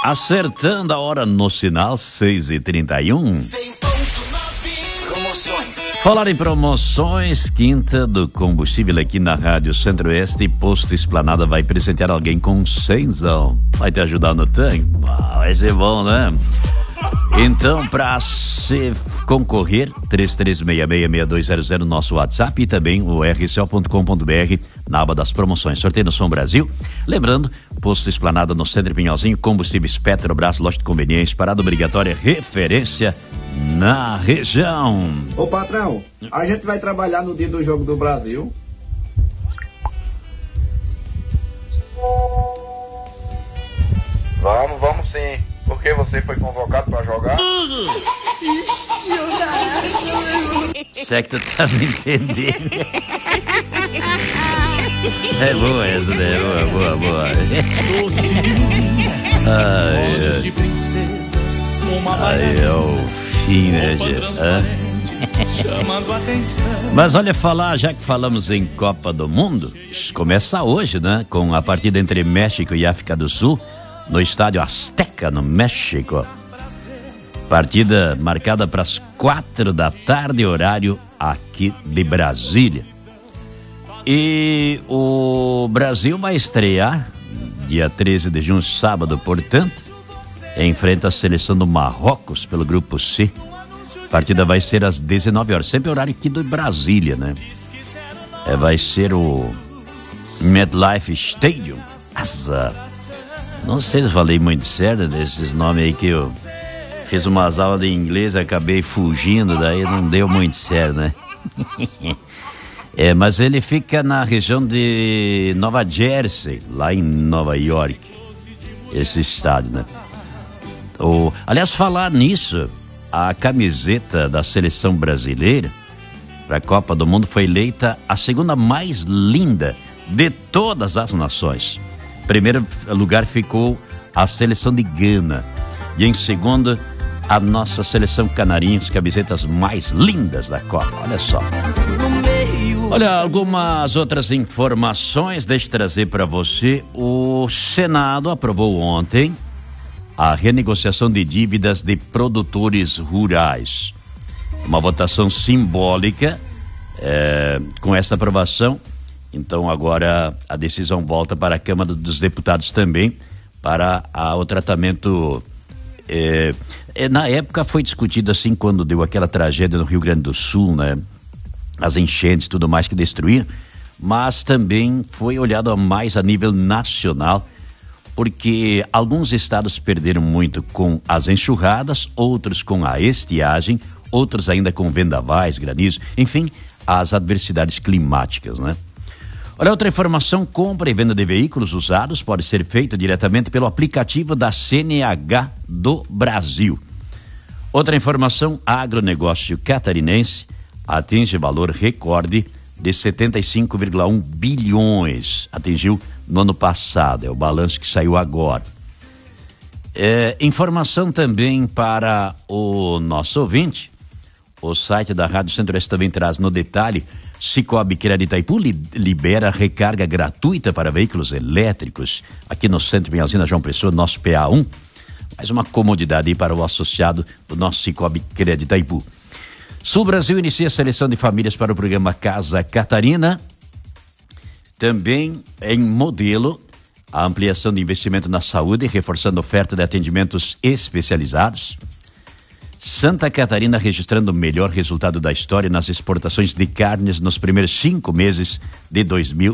Acertando a hora no sinal, 6h31. Falar em promoções, quinta do combustível aqui na Rádio Centro-Oeste, Posto Esplanada vai presentear alguém com 100zão. Vai te ajudar no tanque? Vai ser bom, né? Então, para se concorrer, 33666200, nosso WhatsApp, e também o rco.com.br na aba das promoções. Sorteio no Som Brasil. Lembrando, Posto Esplanada no Centro Pinhalzinho, combustíveis Petrobras, loja de conveniência, parada obrigatória, referência na região. Ô patrão, a gente vai trabalhar no dia do Jogo do Brasil. Vamos sim. Porque você foi convocado pra jogar? Será que tu tá me entendendo? É boa essa, né? Boa. Ai, é o fim, né, gente? Mas olha, já que falamos em Copa do Mundo, começa hoje, né? Com a partida entre México e África do Sul, no estádio Azteca, no México. Partida marcada para as 16h, horário aqui de Brasília. E o Brasil vai estrear dia 13 de junho, sábado, portanto, enfrenta a seleção do Marrocos pelo grupo C. A partida vai ser às 19h, sempre horário aqui de Brasília, né? Vai ser o MetLife Stadium. Não sei se falei muito certo desses nomes aí, que eu fiz umas aulas de inglês, acabei fugindo, daí não deu muito certo, né? Mas ele fica na região de Nova Jersey, lá em Nova York, esse estádio, né? Aliás, falar nisso, a camiseta da seleção brasileira para a Copa do Mundo foi eleita a segunda mais linda de todas as nações. Primeiro lugar ficou a seleção de Gana. E em segundo, a nossa seleção canarinhos, camisetas mais lindas da Copa. Olha só. Olha, algumas outras informações, deixa eu trazer para você. O Senado aprovou ontem a renegociação de dívidas de produtores rurais. Uma votação simbólica. Com essa aprovação, então agora a decisão volta para a Câmara dos Deputados também, para o tratamento. Na época foi discutido assim, quando deu aquela tragédia no Rio Grande do Sul, né? As enchentes e tudo mais que destruíram, mas também foi olhado mais a nível nacional, porque alguns estados perderam muito com as enxurradas, outros com a estiagem, outros ainda com vendavais, granizo, enfim, as adversidades climáticas, né? Olha, outra informação: compra e venda de veículos usados pode ser feita diretamente pelo aplicativo da CNH do Brasil. Outra informação: agronegócio catarinense atinge valor recorde de 75,1 bilhões. Atingiu no ano passado, é o balanço que saiu agora. Informação também para o nosso ouvinte: o site da Rádio Centro-Oeste também traz no detalhe: Cicobi Crédito Itaipu libera recarga gratuita para veículos elétricos aqui no Centro Pinhalzinho, João Pessoa, nosso PA1. Mais uma comodidade aí para o associado do nosso Cicobi Crédito Itaipu. Sul Brasil inicia a seleção de famílias para o programa Casa Catarina. Também em modelo, a ampliação de investimento na saúde, reforçando a oferta de atendimentos especializados. Santa Catarina registrando o melhor resultado da história nas exportações de carnes nos primeiros 5 meses de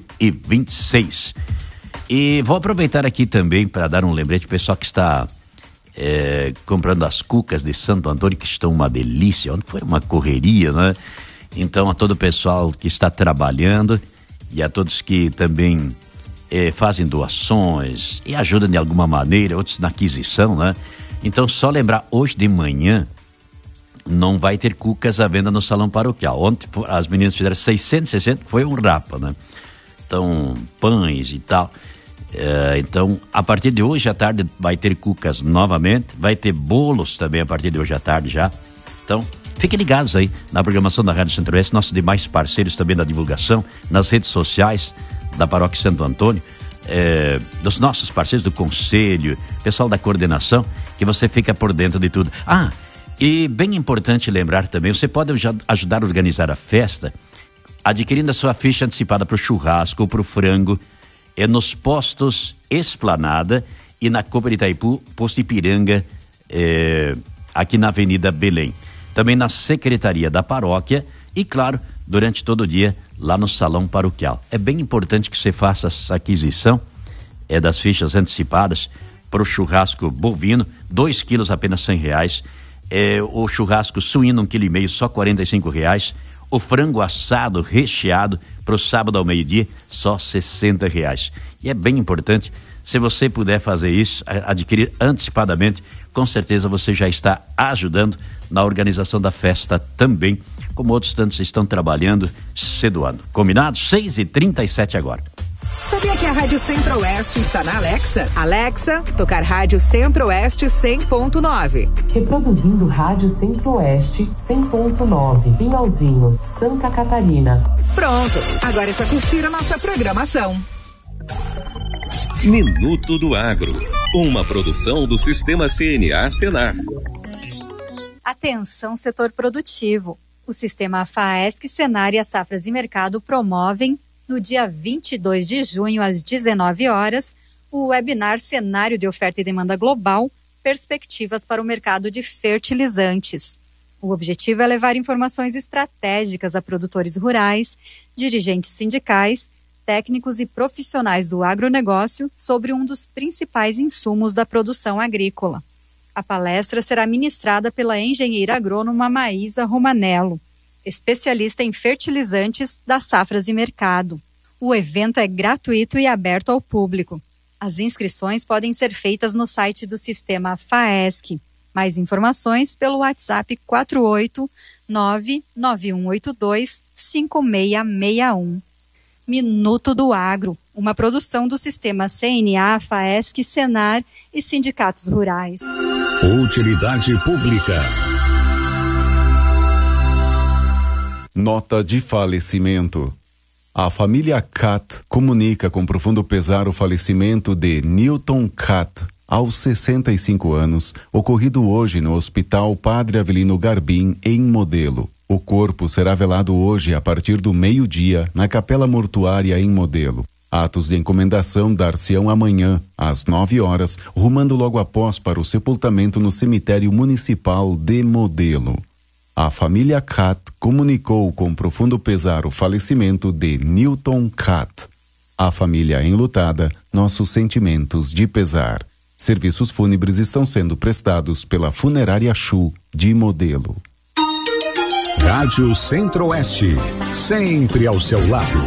2026. E vou aproveitar aqui também para dar um lembrete, pessoal que está comprando as cucas de Santo Antônio, que estão uma delícia. Ontem foi uma correria, né? Então, a todo o pessoal que está trabalhando e a todos que também fazem doações e ajudam de alguma maneira, outros na aquisição, né? Então, só lembrar, hoje de manhã não vai ter cucas à venda no salão paroquial. Ontem as meninas fizeram 660, foi um rapa, né? Então, pães e tal. Então, a partir de hoje à tarde vai ter cucas novamente, vai ter bolos também a partir de hoje à tarde já. Então, fiquem ligados aí na programação da Rádio Centro-Oeste, nossos demais parceiros também da divulgação, nas redes sociais da Paróquia Santo Antônio. dos nossos parceiros do conselho, pessoal da coordenação, que você fica por dentro de tudo. E bem importante lembrar também, você pode ajudar a organizar a festa adquirindo a sua ficha antecipada para o churrasco ou para o frango, nos postos Esplanada e na Copa de Itaipu, posto Ipiranga, aqui na Avenida Belém. Também na Secretaria da Paróquia e, claro, durante todo o dia lá no Salão Paroquial. É bem importante que você faça essa aquisição das fichas antecipadas para o churrasco bovino, 2 quilos apenas R$100, o churrasco suíno 1,5 kg só R$45, o frango assado recheado para o sábado ao meio-dia só R$60. E é bem importante, se você puder fazer isso, adquirir antecipadamente, com certeza você já está ajudando na organização da festa também, como outros tantos estão trabalhando, cedoando. Combinado? 6h37 agora. Sabia que a Rádio Centro-Oeste está na Alexa? Alexa, tocar Rádio Centro-Oeste 100.9. Reproduzindo Rádio Centro-Oeste 100.9. Pinhalzinho, Santa Catarina. Pronto, agora é só curtir a nossa programação. Minuto do Agro, uma produção do Sistema CNA Senar. Atenção, setor produtivo. O Sistema FAESC, Senar e a Safras e Mercado promovem, no dia 22 de junho, às 19 horas, o webinar Cenário de Oferta e Demanda Global, Perspectivas para o Mercado de Fertilizantes. O objetivo é levar informações estratégicas a produtores rurais, dirigentes sindicais, técnicos e profissionais do agronegócio sobre um dos principais insumos da produção agrícola. A palestra será ministrada pela engenheira agrônoma Maísa Romanello, especialista em fertilizantes da Safras e Mercado. O evento é gratuito e aberto ao público. As inscrições podem ser feitas no site do Sistema FAESC. Mais informações pelo WhatsApp 489-9182-5661. Minuto do Agro, uma produção do Sistema CNA, FAESC, Senar e sindicatos rurais. Utilidade pública. Nota de falecimento. A família Catt comunica com profundo pesar o falecimento de Newton Catt, aos 65 anos, ocorrido hoje no Hospital Padre Avelino Garbim, em Modelo. O corpo será velado hoje a partir do meio-dia na Capela Mortuária em Modelo. Atos de encomendação dar-se-ão amanhã, às 9 horas, rumando logo após para o sepultamento no cemitério municipal de Modelo. A família Catt comunicou com profundo pesar o falecimento de Newton Catt. A família enlutada, nossos sentimentos de pesar. Serviços fúnebres estão sendo prestados pela Funerária Chu de Modelo. Rádio Centro-Oeste, sempre ao seu lado.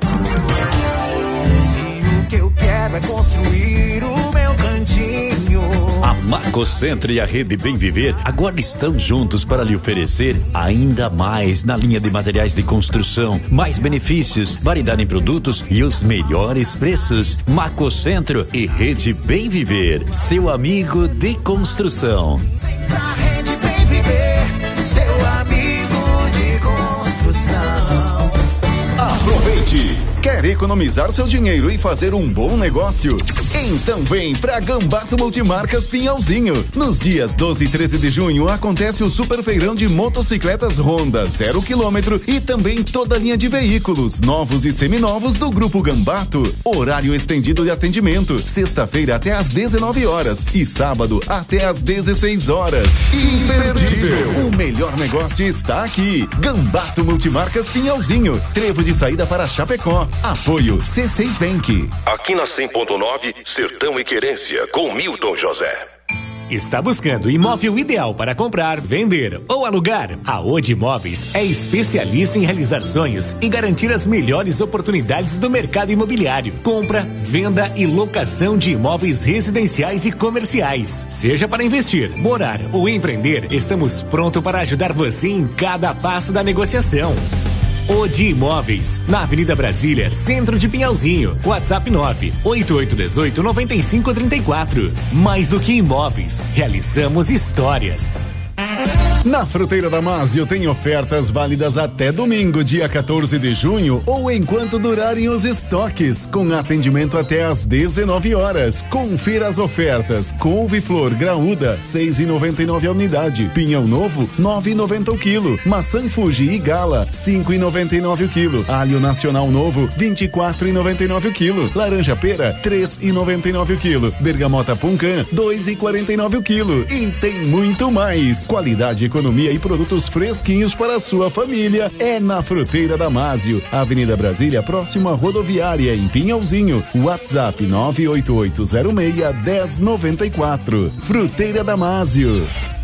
Se o que eu quero é construir o meu cantinho. A Macocentro e a Rede Bem Viver agora estão juntos para lhe oferecer ainda mais na linha de materiais de construção, mais benefícios, variedade em produtos e os melhores preços. Macocentro e Rede Bem Viver, seu amigo de construção. Pra Rede Bem Viver, seu amigo de construção. Aproveite! Quer economizar seu dinheiro e fazer um bom negócio? Então vem pra Gambato Multimarcas Pinhalzinho. Nos dias 12 e 13 de junho acontece o Super Feirão de Motocicletas Honda 0 km e também toda a linha de veículos novos e seminovos do Grupo Gambato. Horário estendido de atendimento, sexta-feira até às 19 horas e sábado até às 16 horas. Imperdível! O melhor negócio está aqui. Gambato Multimarcas Pinhalzinho, trevo de saída para Chapecó. Apoio C6 Bank. Aqui na 100.9, Sertão e Querência, com Milton José. Está buscando o imóvel ideal para comprar, vender ou alugar? A Odi Imóveis é especialista em realizar sonhos e garantir as melhores oportunidades do mercado imobiliário. Compra, venda e locação de imóveis residenciais e comerciais. Seja para investir, morar ou empreender, estamos prontos para ajudar você em cada passo da negociação. Odi Imóveis, na Avenida Brasília, centro de Pinhalzinho. WhatsApp 98818-9534. Mais do que imóveis, realizamos histórias. Na Fruteira Damásio tem ofertas válidas até domingo, dia 14 de junho, ou enquanto durarem os estoques, com atendimento até às 19 horas. Confira as ofertas. Couve-flor graúda, 6,99 a unidade. Pinhão novo, 9,90 o quilo. Maçã Fuji e Gala, 5,99 o quilo. Alho nacional novo, 24,99 o quilo. Laranja pera, 3,99 o quilo. Bergamota Puncan, 2,49 o quilo. E tem muito mais. Qualidade, economia e produtos fresquinhos para a sua família é na Fruteira Damásio, Avenida Brasília, próxima rodoviária, em Pinhalzinho. WhatsApp 98806-1094. Fruteira Damásio.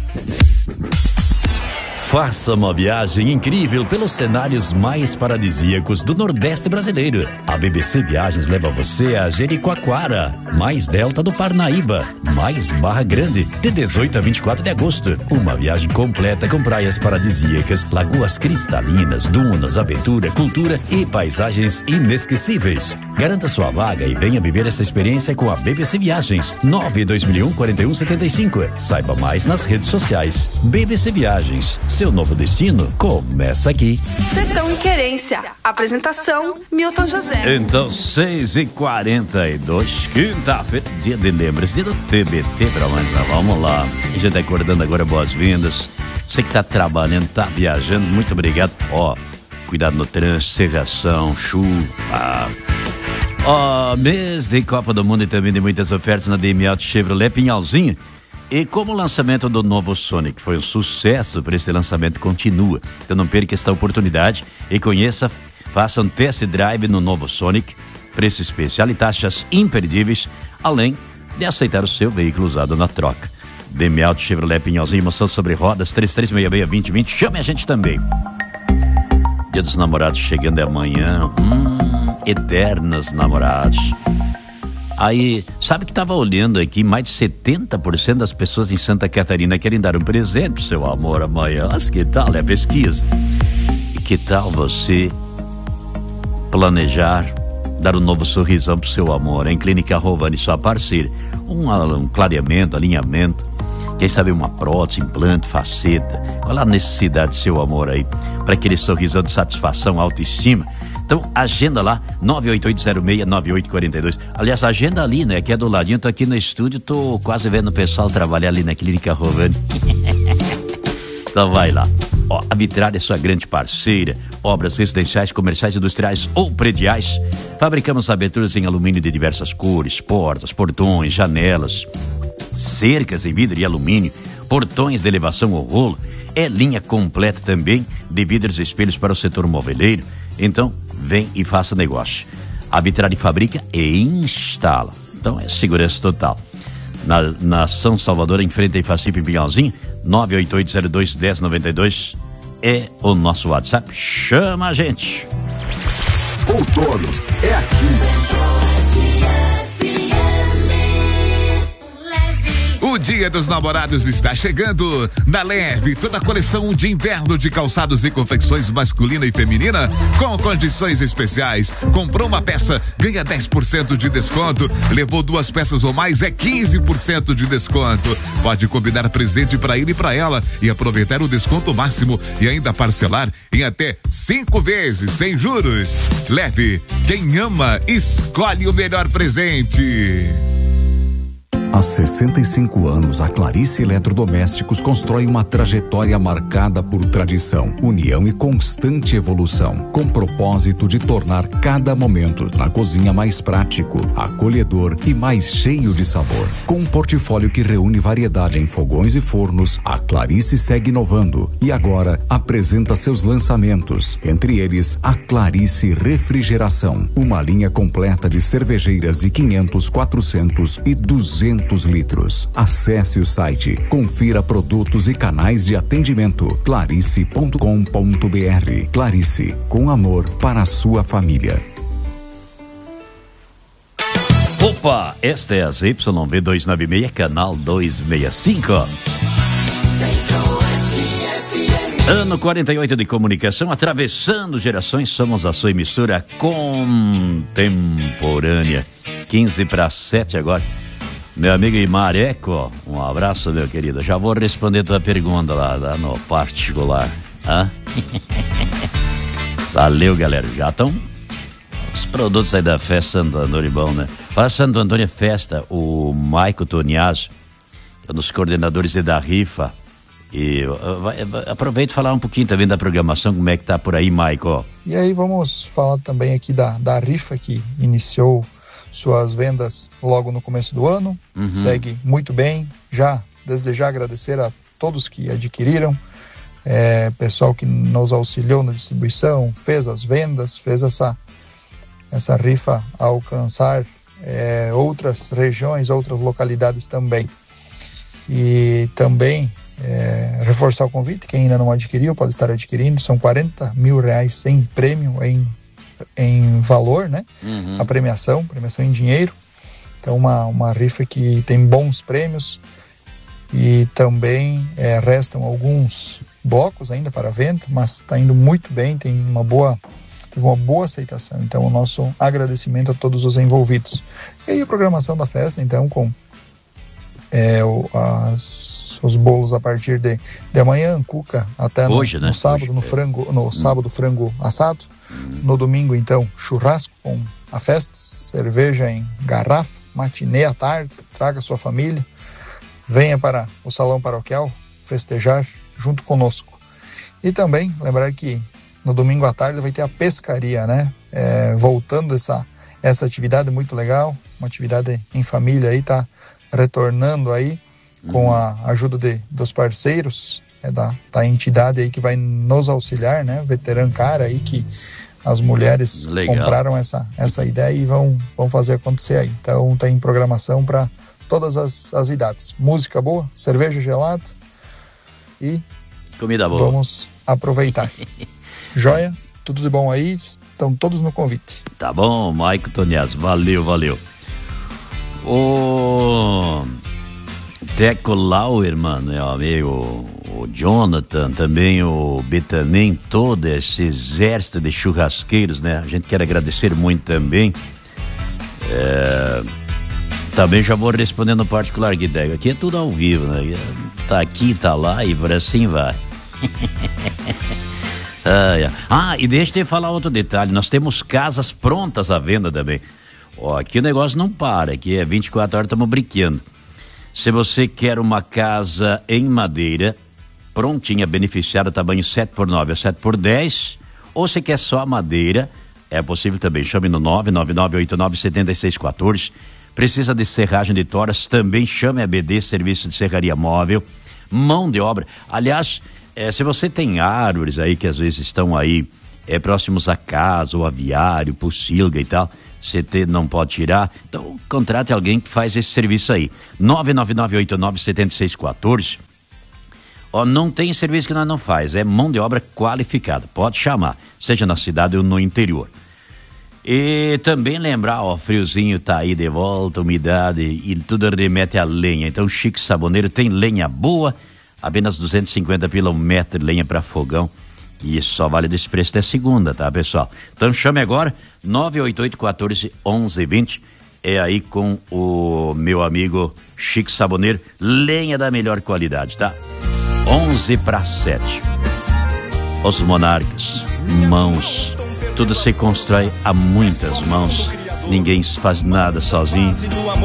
Faça uma viagem incrível pelos cenários mais paradisíacos do Nordeste brasileiro. A BBC Viagens leva você a Jericoacoara, mais Delta do Parnaíba, mais Barra Grande, de 18 a 24 de agosto. Uma viagem completa com praias paradisíacas, lagoas cristalinas, dunas, aventura, cultura e paisagens inesquecíveis. Garanta sua vaga e venha viver essa experiência com a BBC Viagens. 92001-4175. Saiba mais nas redes sociais. BBC Viagens. Seu novo destino começa aqui. Sertão e Querência. Apresentação, Milton José. Então, 6h42, quinta-feira, dia de lembrança, dia do TBT pra mais. Vamos lá. A gente tá acordando agora, boas-vindas. Você que tá trabalhando, tá viajando, muito obrigado. Cuidado no trânsito, serração, chuva. Mês de Copa do Mundo e também de muitas ofertas na DM Auto Chevrolet Pinhalzinho. E como o lançamento do novo Sonic foi um sucesso, para esse lançamento continua. Então não perca esta oportunidade e conheça, faça um test drive no novo Sonic, preço especial e taxas imperdíveis, além de aceitar o seu veículo usado na troca. DM Auto Chevrolet Pinhalzinho, emoção sobre rodas, 3366-2020, chame a gente também. Dia dos Namorados chegando amanhã, eternos namorados. Aí, sabe que estava olhando aqui, mais de 70% das pessoas em Santa Catarina querem dar um presente pro seu amor amanhã. Mas que tal, é pesquisa? E que tal você planejar dar um novo sorrisão pro seu amor? Em Clínica Rovani, sua parceira. Um clareamento, alinhamento, quem sabe uma prótese, implante, faceta. Qual a necessidade do seu amor aí? Para aquele sorrisão de satisfação, autoestima. Então, agenda lá, 98806-9842. Aliás, agenda ali, né? Que é do ladinho, tô aqui no estúdio, tô quase vendo o pessoal trabalhar ali na Clínica Rovani. Então vai lá. A Vitrar é sua grande parceira. Obras residenciais, comerciais, industriais ou prediais. Fabricamos aberturas em alumínio de diversas cores, portas, portões, janelas, cercas em vidro e alumínio, portões de elevação ou rolo. É linha completa também de vidros e espelhos para o setor moveleiro. Então, vem e faça negócio. A Vitrari fabrica e instala. Então, é segurança total. Na São Salvador, em frente a Ifacip, em Pinhalzinho, 98802-1092 é o nosso WhatsApp. Chama a gente. Outono é aqui. O Dia dos Namorados está chegando. Na Leve, toda a coleção de inverno de calçados e confecções masculina e feminina com condições especiais. Comprou uma peça, ganha 10% de desconto. Levou 2 peças ou mais, é 15% de desconto. Pode combinar presente para ele e para ela e aproveitar o desconto máximo e ainda parcelar em até 5 vezes sem juros. Leve, quem ama, escolhe o melhor presente. Há 65 anos, a Clarice Eletrodomésticos constrói uma trajetória marcada por tradição, união e constante evolução, com propósito de tornar cada momento na cozinha mais prático, acolhedor e mais cheio de sabor. Com um portfólio que reúne variedade em fogões e fornos, a Clarice segue inovando e agora apresenta seus lançamentos, entre eles a Clarice Refrigeração, uma linha completa de cervejeiras de 500, 400 e 200 litros. Acesse o site, confira produtos e canais de atendimento clarice.com.br. Clarice, com amor para a sua família. Opa, esta é a ZYV 296, canal 265. Ano 48 de comunicação, atravessando gerações, somos a sua emissora contemporânea. 15 para 7 agora. Meu amigo Imareco, um abraço, meu querido. Já vou responder tua pergunta lá no particular. Hã? Valeu, galera. Já estão os produtos aí da festa Santo Antônio bom, né? Para Santo Antônio Festa, o Maico Toniazo, um dos coordenadores da rifa. E aproveita e falar um pouquinho também da programação, como é que tá por aí, Maico? E aí vamos falar também aqui da rifa que iniciou suas vendas logo no começo do ano. Segue muito bem. Desde já agradecer a todos que adquiriram, pessoal que nos auxiliou na distribuição, fez as vendas, fez essa rifa alcançar outras regiões, outras localidades também. E também reforçar o convite, quem ainda não adquiriu pode estar adquirindo, são R$40 mil em prêmio, em valor, né? A premiação em dinheiro. Então uma rifa que tem bons prêmios e também restam alguns blocos ainda para venda, mas está indo muito bem, teve uma boa aceitação. Então o nosso agradecimento a todos os envolvidos. E aí a programação da festa, então, com os bolos a partir de amanhã, cuca até hoje, no sábado, sábado frango assado, no domingo então churrasco com a festa, cerveja em garrafa, matinê à tarde, traga sua família, venha para o salão paroquial festejar junto conosco. E também lembrar que no domingo à tarde vai ter a pescaria, né? Voltando essa atividade muito legal, uma atividade em família aí, tá retornando aí com a ajuda dos parceiros, da entidade aí que vai nos auxiliar, né? Veterancar aí, que as mulheres compraram essa ideia e vão fazer acontecer aí. Então tem programação para todas as idades. Música boa, cerveja gelada e comida boa. Vamos aproveitar. Joia, tudo de bom aí, estão todos no convite. Tá bom, Maico Toniazo, valeu. O Teco Lauerman, meu amigo, o Jonathan, também o Betanem, todo esse exército de churrasqueiros, né? A gente quer agradecer muito também. Também já vou respondendo no particular, Guidego. Aqui é tudo ao vivo, né? Tá aqui, tá lá e por assim vai. E deixa eu te falar outro detalhe. Nós temos casas prontas à venda também. Aqui o negócio não para, aqui é 24 horas, estamos brinquando. Se você quer uma casa em madeira, prontinha, beneficiada, tamanho 7x9 ou 7x10, ou se quer só a madeira, é possível também. Chame no 999897614. Precisa de serragem de toras, também chame a BD, Serviço de Serraria Móvel. Mão de obra. Aliás, se você tem árvores aí que às vezes estão aí próximos à casa, ou aviário, pocilga e tal, você não pode tirar, então contrate alguém que faz esse serviço aí. 999897614. Não tem serviço que nós não faz, é mão de obra qualificada, pode chamar, seja na cidade ou no interior. E também lembrar, friozinho tá aí de volta, umidade e tudo remete a lenha. Então Chique Saboneiro tem lenha boa, apenas 250 pila um metro de lenha para fogão. E só vale desse preço até segunda, tá, pessoal? Então chame agora, 988-14-1120. É aí com o meu amigo Chique Saboneiro, lenha da melhor qualidade, tá? 11:07. Os monarcas, mãos. Tudo se constrói a muitas mãos. Ninguém faz nada sozinho.